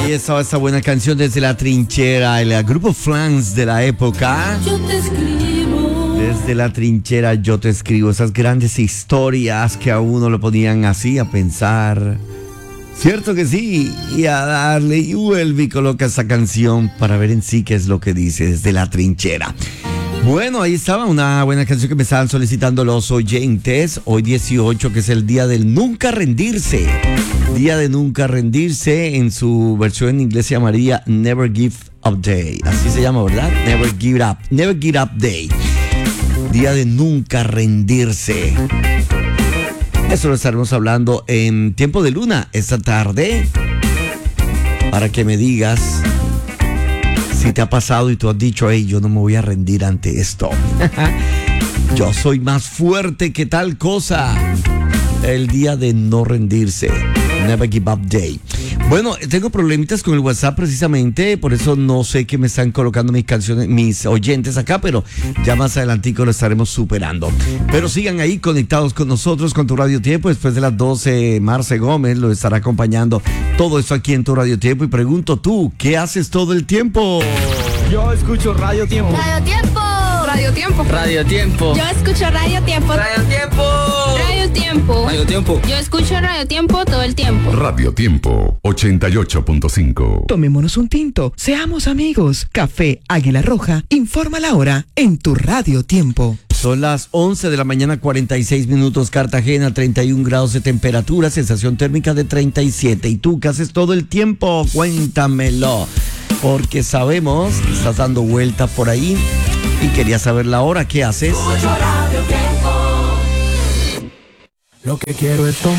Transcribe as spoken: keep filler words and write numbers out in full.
Ahí estaba esa buena canción desde la trinchera, el grupo Flans de la época. Yo te escribo. Desde la trinchera yo te escribo, esas grandes historias que a uno lo ponían así a pensar. Cierto que sí, y a darle, y vuelve y coloca esa canción para ver en sí qué es lo que dice desde la trinchera. Bueno, ahí estaba una buena canción que me estaban solicitando los oyentes. Hoy dieciocho, que es el día del nunca rendirse. Día de nunca rendirse, en su versión en inglés se llamaría Never Give Up Day. Así se llama, ¿verdad? Never Give Up. Never Give Up Day. Día de nunca rendirse. Eso lo estaremos hablando en Tiempo de Luna esta tarde. Para que me digas si te ha pasado y tú has dicho, hey, yo no me voy a rendir ante esto. Yo soy más fuerte que tal cosa. El día de no rendirse. Never Give Up Day. Bueno, tengo problemitas con el WhatsApp precisamente, por eso no sé qué me están colocando mis canciones, mis oyentes acá, pero ya más adelantico lo estaremos superando. Pero sigan ahí conectados con nosotros, con Tu Radio Tiempo. Después de las doce, Marce Gómez lo estará acompañando. Todo esto aquí en Tu Radio Tiempo. Y pregunto tú, ¿qué haces todo el tiempo? Yo escucho Radio Tiempo. Radio Tiempo. Radio Tiempo. Radio Tiempo. Yo escucho Radio Tiempo. Radio Tiempo. Radio Tiempo. Radio Tiempo. Yo escucho Radio Tiempo todo el tiempo. Radio Tiempo ochenta y ocho punto cinco. Tomémonos un tinto, seamos amigos. Café Águila Roja informa la hora en Tu Radio Tiempo. Son las once de la mañana, cuarenta y seis minutos, Cartagena, treinta y un grados de temperatura, sensación térmica de treinta y siete. ¿Y tú qué haces todo el tiempo? Cuéntamelo, porque sabemos que estás dando vueltas por ahí y quería saber la hora. ¿Qué haces? Lo que quiero es tomar.